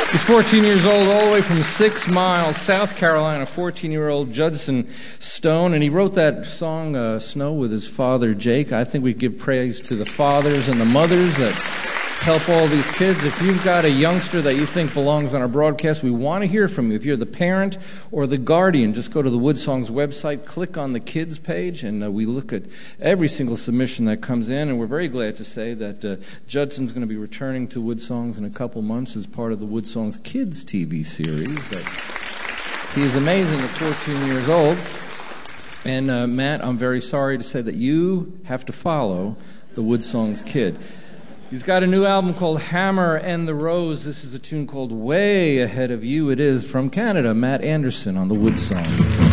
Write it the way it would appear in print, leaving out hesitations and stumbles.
He's 14 years old, all the way from 6 Miles, South Carolina, 14-year-old Judson Stone, and he wrote that song, Snow, with his father, Jake. I think we give praise to the fathers and the mothers that help all these kids. If you've got a youngster that you think belongs on our broadcast, we want to hear from you. If you're the parent or the guardian, just go to the Wood Songs website, click on the kids page, and we look at every single submission that comes in. And we're very glad to say that Judson's going to be returning to Wood Songs in a couple months as part of the Wood Songs Kids TV series. He is amazing at 14 years old. And Matt, I'm very sorry to say that you have to follow the Wood Songs Kid. He's got a new album called Hammer and the Rose. This is a tune called Way Ahead of You. It is from Canada, Matt Anderson on the Wood Songs.